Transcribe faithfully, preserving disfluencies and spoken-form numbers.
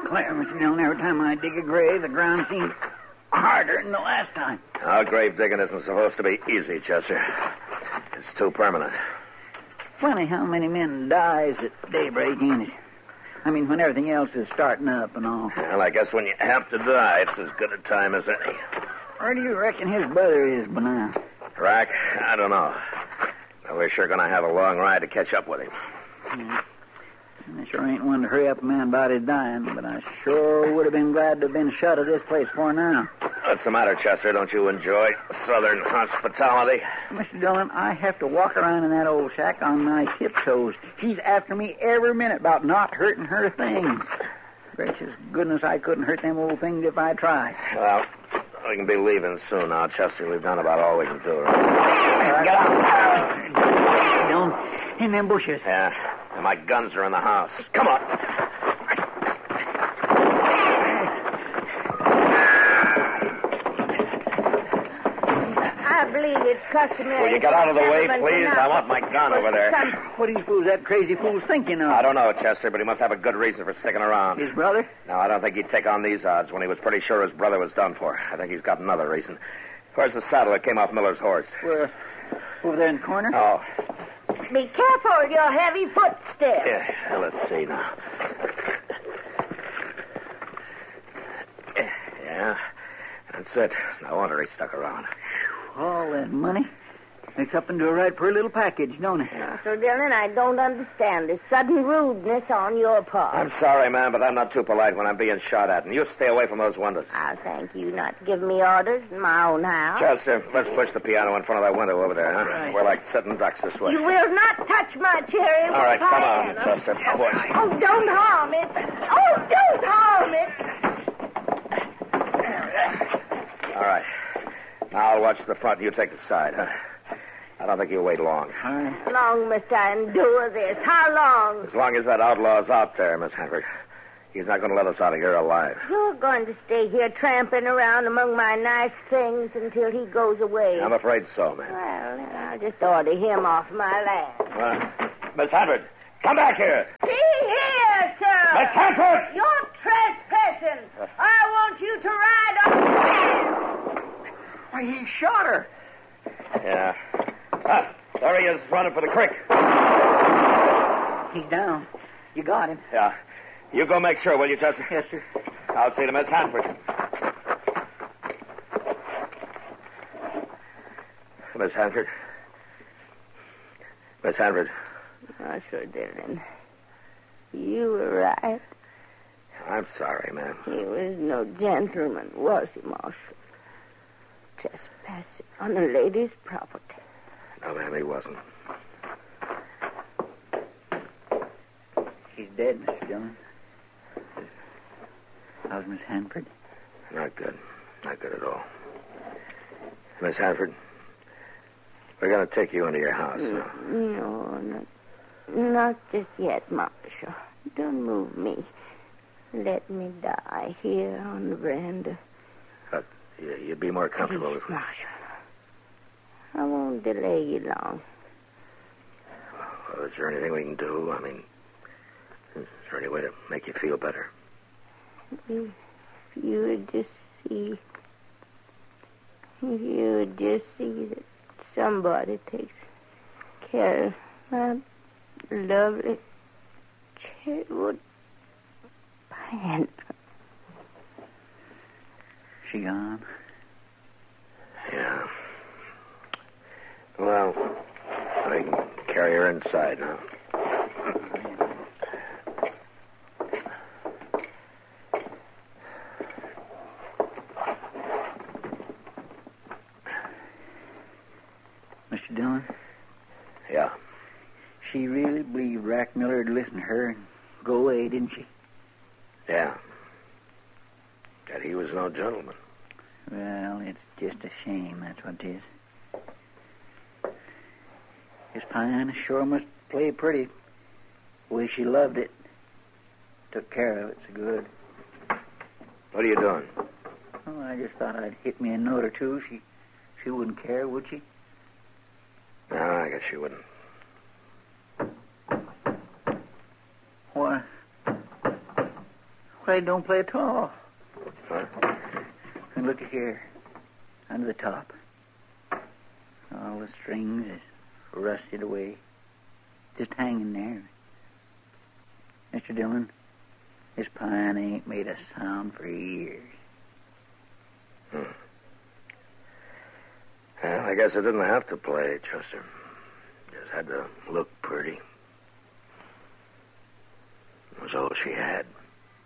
declare, Mister Dillon, every time I dig a grave, the ground seems harder than the last time. Our grave digging isn't supposed to be easy, Chester. It's too permanent. Funny how many men dies at daybreak, ain't it? I mean, when everything else is starting up and all. Well, I guess when you have to die, it's as good a time as any. Where do you reckon his brother is by now? Rack? I don't know. But we're sure going to have a long ride to catch up with him. Yeah. I sure ain't one to hurry up a man about his dying, but I sure would have been glad to have been shut of this place for now. What's the matter, Chester? Don't you enjoy Southern hospitality? Mister Dillon, I have to walk around in that old shack on my tiptoes. She's after me every minute about not hurting her things. Gracious goodness, I couldn't hurt them old things if I tried. Well, we can be leaving soon now, Chester. We've done about all we can do. Right? Get out. Dillon, in them bushes. Yeah, and my guns are in the house. Come on. I believe it's customary. Will you get out of the way, Gentlemen, please? cannot- I want my gun over there. What do you suppose that crazy fool's thinking of? I don't know, Chester, but he must have a good reason for sticking around. His brother? No, I don't think he'd take on these odds when he was pretty sure his brother was done for. I think he's got another reason. Where's the saddle that came off Miller's horse? Where? Over there in the corner? Oh. Be careful with your heavy footsteps. Yeah, well, let's see now. Yeah, that's it. No wonder he stuck around. All that money. Makes up into a right poor little package, don't it? Mister Dillon, I don't understand this sudden rudeness on your part. I'm sorry, ma'am, but I'm not too polite when I'm being shot at. And you stay away from those windows. I'll thank you not to give me orders in my own house. Chester, let's push the piano in front of that window over there, huh? Right. We're like sitting ducks this way. You will not touch my cherry. All right, come on, piano. Chester. Boys. Oh, don't harm it. Oh, don't harm it. All right. Now I'll watch the front and you take the side, huh? I don't think you'll wait long. All right. How long must I endure this? How long? As long as that outlaw's out there, Miss Hanford. He's not going to let us out of here alive. You're going to stay here tramping around among my nice things until he goes away. I'm afraid so, ma'am. Well, then I'll just order him off my land. Uh, Miss Hanford, come back here. See here, sir. Miss Hanford! You're trespassing. I want you to ride on. Why, he shot her. Yeah. Ah, there he is, running for the creek. He's down. You got him. Yeah. You go make sure, will you, Chester? Yes, sir. I'll see to Miss Hanford. Miss Hanford? Miss Hanford? Mister Dillon, you were right. I'm sorry, ma'am. He was no gentleman, was he, Marshal? Trespassing on a lady's property. No, ma'am, he wasn't. He's dead, Mister Dillon. How's Miss Hanford? Not good. Not good at all. Miss Hanford, we're going to take you into your house now. No, not, not just yet, Marshal. Don't move me. Let me die here on the veranda. But you'd be more comfortable Please, if... Marshal. I won't delay you long. Well, is there anything we can do? I mean, is there any way to make you feel better? If you would just see... If you would just see that somebody takes care of my lovely cherrywood piano. She gone? Yeah. Well, I can carry her inside now. Mister Dillon? Yeah. She really believed Rack Miller would listen to her and go away, didn't she? Yeah. That he was no gentleman. Well, it's just a shame, that's what it is. His piano sure must play pretty. The way she loved it. Took care of it so good. What are you doing? Oh, I just thought I'd hit me a note or two. She she wouldn't care, would she? No, I guess you wouldn't. Why? Why it don't play at all? Huh? And look here, under the top. All the strings is rusted away. Just hanging there. Mister Dillon, this pine ain't made a sound for years. Hmm. Well, I guess I didn't have to play, Chester. Just had to look pretty. It was all she had.